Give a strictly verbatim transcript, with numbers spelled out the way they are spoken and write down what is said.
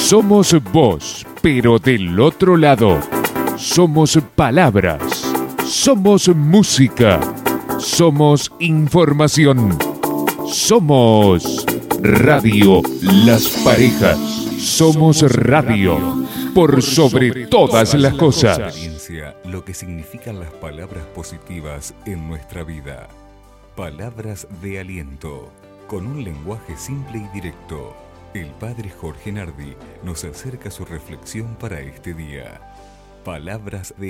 Somos voz, pero del otro lado. Somos palabras. Somos música. Somos información. Somos Radio Las Parejas. Somos radio por sobre todas las cosas. Experiencia lo que significan las palabras positivas en nuestra vida. Palabras de aliento, con un lenguaje simple y directo. El padre Jorge Nardi nos acerca su reflexión para este día. Palabras de